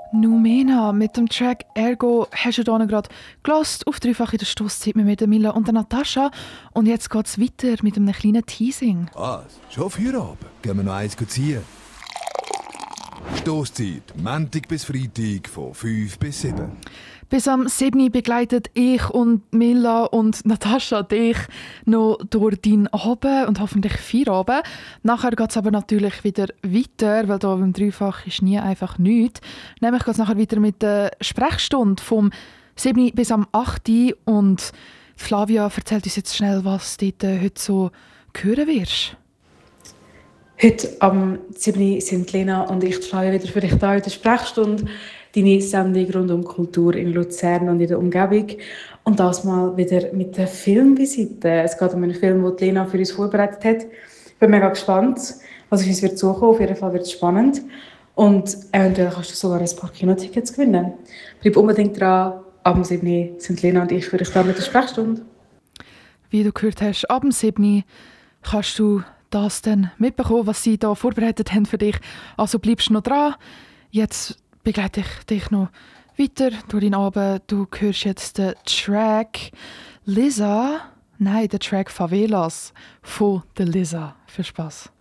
Numena mit dem Track «Ergo» hast du hier gerade gehört, auf dreifach in der Stosszeit mit der Mila und der Natascha. Und jetzt geht es weiter mit einem kleinen Teasing. Was? Schon Feierabend? Gehen wir noch eins ziehen? Stosszeit, Montag bis Freitag von 5 bis 7. Bis am 7. begleitet ich und Mila und Natascha dich noch durch deinen Abend und hoffentlich Feierabend. Nachher geht es aber natürlich wieder weiter, weil hier beim Dreifach ist nie einfach nichts. Nämlich geht es nachher weiter mit der Sprechstunde vom 7. bis am 8. Und Flavia erzählt uns jetzt schnell, was du dort heute so hören wirst. Heute am 7. sind Lena und ich Flavia wieder für dich da in der Sprechstunde. Deine Sendung rund um Kultur in Luzern und in der Umgebung. Und das mal wieder mit der Filmvisite. Es geht um einen Film, den Lena für uns vorbereitet hat. Ich bin mega gespannt, was auf uns wird zukommen. Auf jeden Fall wird es spannend. Und eventuell kannst du sogar ein paar Kinotickets gewinnen. Bleib unbedingt dran. Ab dem 7. sind Lena und ich für dich da mit der Sprechstunde. Wie du gehört hast, ab dem 7. kannst du das dann mitbekommen, was sie da vorbereitet haben für dich. Also bleibst du noch dran. Jetzt begleite ich dich noch weiter durch deinen Abend. Du hörst jetzt den Track den Track Favelas von der Lisa. Viel Spaß.